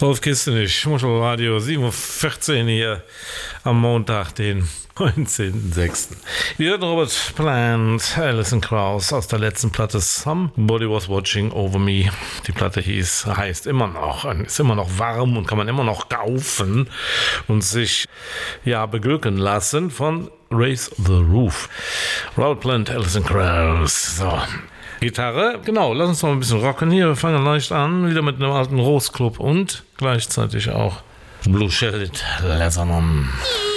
Rolf Kistenich, Muschelradio 7.14 Uhr hier am Montag, den 19.06. Wir hörten Robert Plant, Alison Krauss aus der letzten Platte Somebody Was Watching Over Me. Die Platte heißt immer noch, ist immer noch warm und kann man immer noch kaufen und sich beglücken lassen von Raise the Roof. Robert Plant, Alison Krauss. So. Gitarre, genau, lass uns mal ein bisschen rocken hier. Wir fangen leicht an, wieder mit einem alten Rose Club und gleichzeitig auch Blue Shaded Leatherman.